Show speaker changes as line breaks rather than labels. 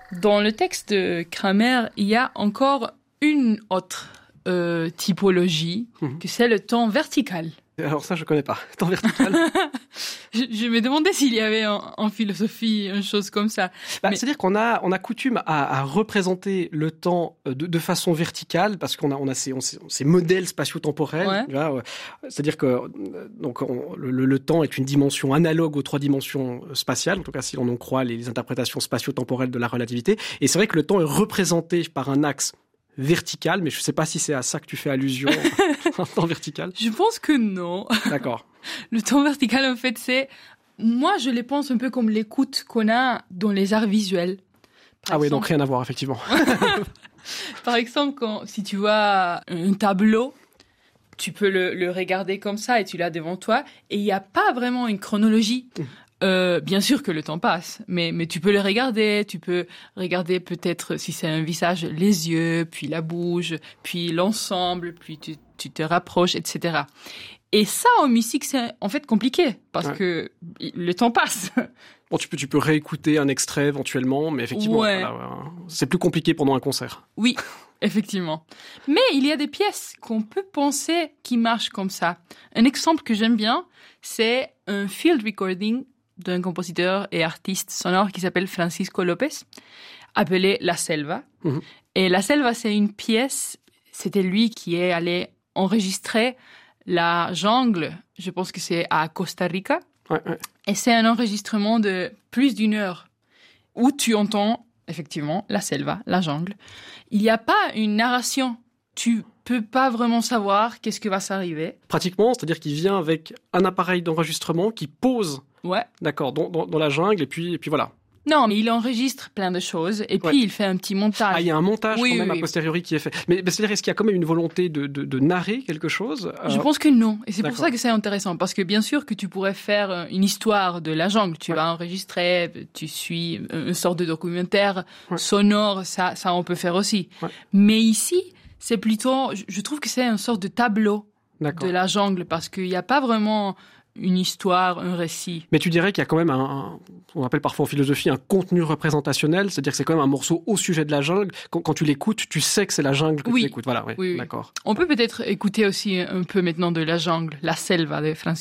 Dans le texte de Kramer, il y a encore une autre typologie, que c'est le temps vertical.
Alors ça, je connais pas. Temps vertical.
Je me demandais s'il y avait en philosophie une chose comme ça.
C'est-à-dire qu'on a coutume à représenter le temps de façon verticale parce qu'on a ces modèles spatio-temporels.
Ouais.
C'est-à-dire que donc le temps est une dimension analogue aux trois dimensions spatiales, en tout cas si l'on en croit les interprétations spatio-temporelles de la relativité. Et c'est vrai que le temps est représenté par un axe vertical, mais je ne sais pas si c'est à ça que tu fais allusion, un temps vertical.
Je pense que non.
D'accord.
Le temps vertical, en fait, moi, je les pense un peu comme l'écoute qu'on a dans les arts visuels.
Oui, donc rien à voir, effectivement.
Par exemple, si tu vois un tableau, tu peux le regarder comme ça et tu l'as devant toi, et il n'y a pas vraiment une chronologie. Bien sûr que le temps passe, mais tu peux le regarder, tu peux regarder peut-être si c'est un visage, les yeux, puis la bouche, puis l'ensemble, puis tu te rapproches, etc. Et ça, en musique, c'est en fait compliqué, parce que le temps passe.
Bon, tu peux réécouter un extrait éventuellement, mais effectivement, c'est plus compliqué pendant un concert.
Oui, effectivement. Mais il y a des pièces qu'on peut penser qui marchent comme ça. Un exemple que j'aime bien, c'est un field recording d'un compositeur et artiste sonore qui s'appelle Francisco Lopez, appelé La Selva. Et La Selva, c'est une pièce, c'était lui qui est allé enregistrer la jungle, je pense que c'est à Costa Rica. Et c'est un enregistrement de plus d'une heure où tu entends effectivement la selva, la jungle. Il n'y a pas une narration. Tu peux pas vraiment savoir qu'est-ce que va s'arriver.
Pratiquement, c'est-à-dire qu'il vient avec un appareil d'enregistrement qui pose, d'accord, dans la jungle, et puis voilà.
Non, mais il enregistre plein de choses, et puis il fait un petit montage.
Il y a un montage quand même a posteriori qui est fait. Mais c'est-à-dire, est-ce qu'il y a quand même une volonté de narrer quelque chose
Je pense que non, et c'est pour ça que c'est intéressant, parce que bien sûr que tu pourrais faire une histoire de la jungle, tu vas enregistrer, tu suis une sorte de documentaire sonore, ça on peut faire aussi. Mais ici, c'est plutôt, je trouve que c'est une sorte de tableau de la jungle, parce qu'il n'y a pas vraiment une histoire, un récit.
Mais tu dirais qu'il y a quand même on appelle parfois en philosophie un contenu représentationnel, c'est-à-dire que c'est quand même un morceau au sujet de la jungle. Quand tu l'écoutes, tu sais que c'est la jungle que tu écoutes. Voilà,
oui.
D'accord.
On peut peut-être écouter aussi un peu maintenant de la jungle, La Selva de Francisco